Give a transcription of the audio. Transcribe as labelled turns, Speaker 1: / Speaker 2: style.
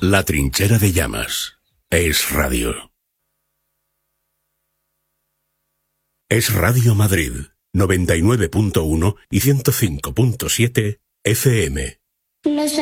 Speaker 1: La Trinchera de Llamas. Es Radio. Es Radio Madrid, 99.1 y 105.7 FM.